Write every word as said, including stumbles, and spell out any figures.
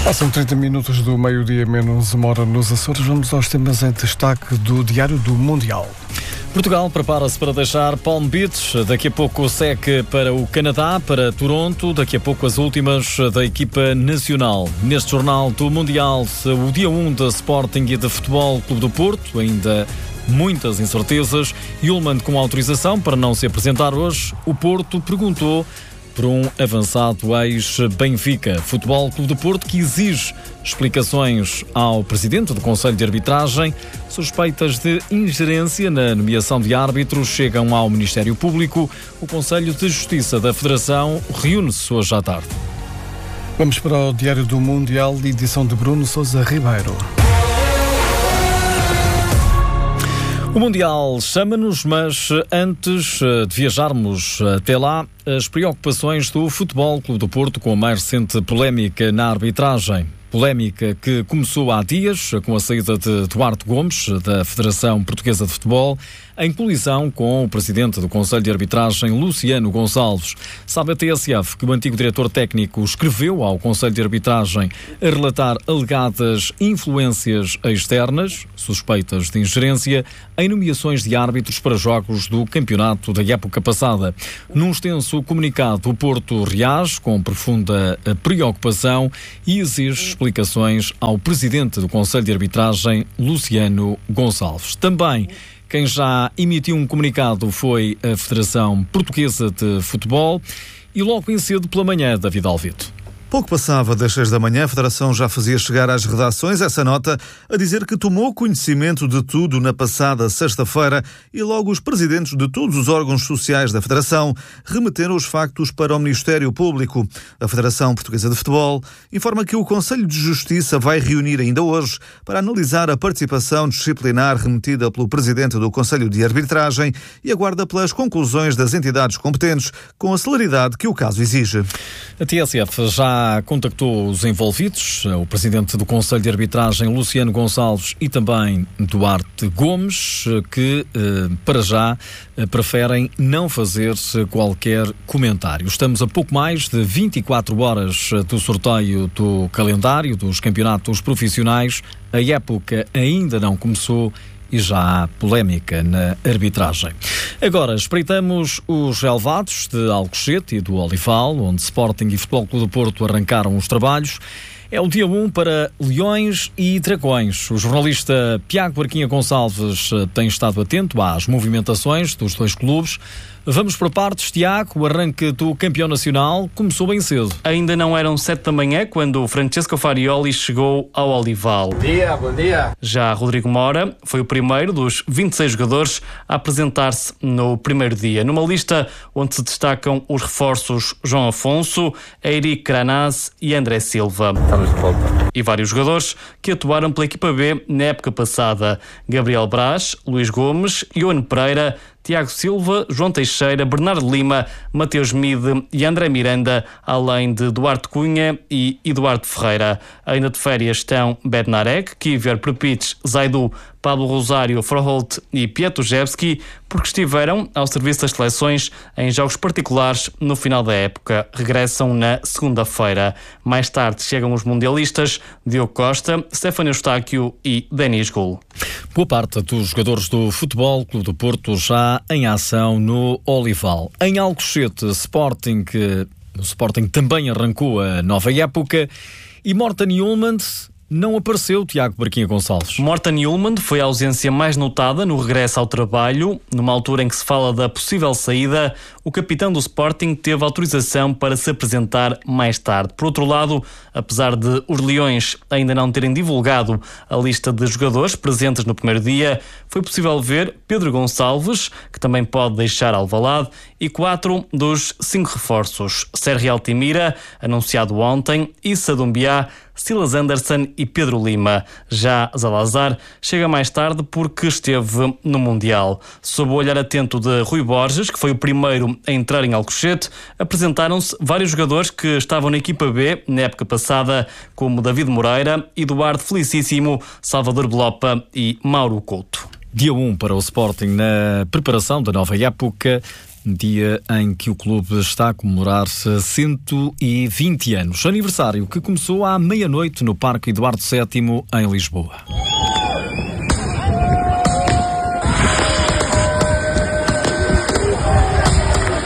Passam trinta minutos do meio-dia menos uma hora nos Açores. Vamos aos temas em destaque do Diário do Mundial. Portugal prepara-se para deixar Palm Beach, daqui a pouco segue para o Canadá, para Toronto, daqui a pouco as últimas da equipa nacional. Neste Jornal do Mundial, o dia um da Sporting e de Futebol Clube do Porto, ainda muitas incertezas. Ullmann com autorização para não se apresentar hoje. O Porto perguntou por um avançado ex-Benfica. Futebol Clube do Porto que exige explicações ao presidente do Conselho de Arbitragem. Suspeitas de ingerência na nomeação de árbitros chegam ao Ministério Público. O Conselho de Justiça da Federação reúne-se hoje à tarde. Vamos para o Diário do Mundial, edição de Bruno Sousa Ribeiro. O Mundial chama-nos, mas antes de viajarmos até lá, as preocupações do Futebol Clube do Porto com a mais recente polémica na arbitragem. Polémica que começou há dias com a saída de Duarte Gomes, da Federação Portuguesa de Futebol, em colisão com o presidente do Conselho de Arbitragem, Luciano Gonçalves. Sabe a T S F que o antigo diretor técnico escreveu ao Conselho de Arbitragem a relatar alegadas influências externas, suspeitas de ingerência, em nomeações de árbitros para jogos do campeonato da época passada. Num extenso comunicado, o Porto reage com profunda preocupação e exige explicações ao presidente do Conselho de Arbitragem, Luciano Gonçalves. Também quem já emitiu um comunicado foi a Federação Portuguesa de Futebol e logo em cedo pela manhã, David Alvito. Pouco passava das seis da manhã, a Federação já fazia chegar às redações essa nota a dizer que tomou conhecimento de tudo na passada sexta-feira e logo os presidentes de todos os órgãos sociais da Federação remeteram os factos para o Ministério Público. A Federação Portuguesa de Futebol informa que o Conselho de Justiça vai reunir ainda hoje para analisar a participação disciplinar remetida pelo presidente do Conselho de Arbitragem e aguarda pelas conclusões das entidades competentes com a celeridade que o caso exige. A T S F já contactou os envolvidos, o presidente do Conselho de Arbitragem, Luciano Gonçalves, e também Duarte Gomes, que, para já, preferem não fazer qualquer comentário. Estamos a pouco mais de vinte e quatro horas do sorteio do calendário dos campeonatos profissionais. A época ainda não começou e já há polémica na arbitragem. Agora, espreitamos os relevados de Alcochete e do Olival, onde Sporting e Futebol Clube do Porto arrancaram os trabalhos. É o dia um para Leões e Dragões. O jornalista Tiago Barquinha Gonçalves tem estado atento às movimentações dos dois clubes. Vamos por partes, Tiago. O arranque do campeão nacional começou bem cedo. Ainda não eram sete da manhã quando o Francesco Farioli chegou ao Olival. Bom dia, bom dia. Já Rodrigo Mora foi o primeiro dos vinte e seis jogadores a apresentar-se no primeiro dia, numa lista onde se destacam os reforços João Afonso, Eric Granaz e André Silva. Estamos de volta. E vários jogadores que atuaram pela equipa B na época passada. Gabriel Braz, Luís Gomes, Ioane Pereira, Tiago Silva, João Teixeira, Bernardo Lima, Mateus Mide e André Miranda, além de Duarte Cunha e Eduardo Ferreira. Ainda de férias estão Bednarek, Kivior Prepich, Zaidu, Pablo Rosário, Froholt e Pietujewski, porque estiveram ao serviço das seleções em jogos particulares no final da época. Regressam na segunda-feira. Mais tarde chegam os mundialistas Diogo Costa, Stefano Eustáquio e Denis Gul. Boa parte dos jogadores do Futebol Clube do Porto já em ação no Olival. Em Alcochete, Sporting, o Sporting também arrancou a nova época e Morten Ullmann não apareceu, Tiago Barquinha Gonçalves. Morten Ullmann foi a ausência mais notada no regresso ao trabalho. Numa altura em que se fala da possível saída, o capitão do Sporting teve autorização para se apresentar mais tarde. Por outro lado, apesar de os Leões ainda não terem divulgado a lista de jogadores presentes no primeiro dia, foi possível ver Pedro Gonçalves, que também pode deixar Alvalade, e quatro dos cinco reforços. Sérgio Altimira, anunciado ontem, Issa Doumbia, Silas Anderson e Pedro Lima. Já Zalazar chega mais tarde porque esteve no Mundial. Sob o olhar atento de Rui Borges, que foi o primeiro a entrar em Alcochete, apresentaram-se vários jogadores que estavam na equipa B na época passada, como David Moreira, Eduardo Felicíssimo, Salvador Belopa e Mauro Couto. Dia um para o Sporting na preparação da nova época. dia em que o clube está a comemorar cento e vinte anos. Aniversário que começou à meia-noite no Parque Eduardo sétimo, em Lisboa.